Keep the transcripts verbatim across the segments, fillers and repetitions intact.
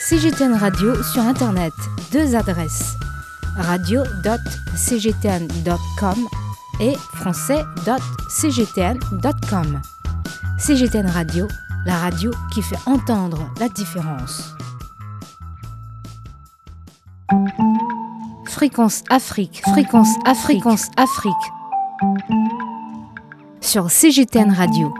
C G T N Radio sur Internet. Deux adresses. radio point c g t n point com et français point c g t n point com. C G T N Radio, la radio qui fait entendre la différence. Fréquence Afrique, fréquence Afrique, fréquence Afrique. Sur C G T N Radio.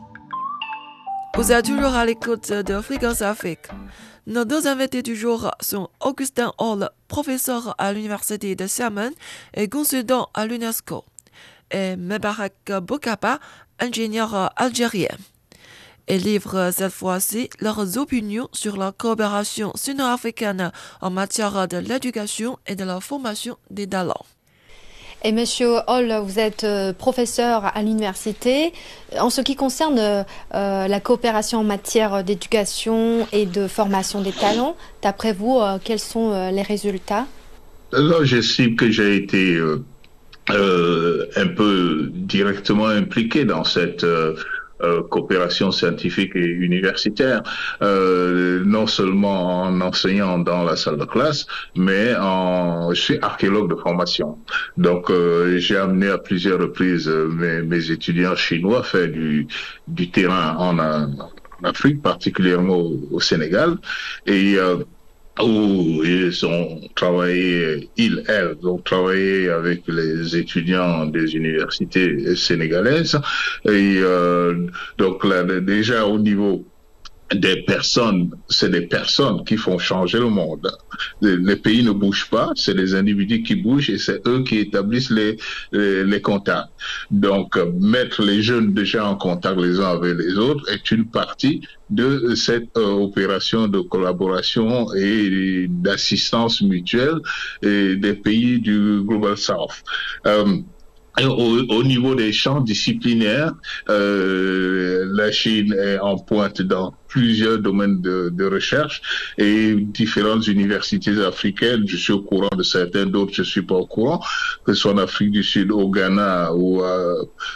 Vous êtes toujours à l'écoute de Fréquence Afrique. Nos deux invités du jour sont Augustin Hall, professeur à l'université de Xiamen et consultant à l'UNESCO, et Mebarek Boukaba, ingénieur algérien. Ils livrent cette fois-ci leurs opinions sur la coopération sino-africaine en matière de l'éducation et de la formation des talents. Et Monsieur Hall, vous êtes professeur à l'université. En ce qui concerne euh, la coopération en matière d'éducation et de formation des talents, d'après vous, euh, quels sont euh, les résultats? Alors, j'estime que j'ai été euh, euh, un peu directement impliqué dans cette euh, Euh, coopération scientifique et universitaire, euh, non seulement en enseignant dans la salle de classe, mais en, je suis archéologue de formation. Donc, euh, j'ai amené à plusieurs reprises euh, mes, mes étudiants chinois faire du, du terrain en, en Afrique, particulièrement au, au Sénégal, et euh, où ils ont travaillé, ils, elles, ont travaillé avec les étudiants des universités sénégalaises. Et euh, donc là, déjà au niveau des personnes, c'est des personnes qui font changer le monde. Les, les pays ne bougent pas, c'est les individus qui bougent et c'est eux qui établissent les, les, les contacts. Donc, mettre les jeunes déjà en contact les uns avec les autres est une partie de cette euh, opération de collaboration et d'assistance mutuelle et des pays du Global South. Euh, Au, au niveau des champs disciplinaires, euh, la Chine est en pointe dans plusieurs domaines de, de recherche et différentes universités africaines. Je suis au courant de certains, d'autres je suis pas au courant, que ce soit en Afrique du Sud, au Ghana ou à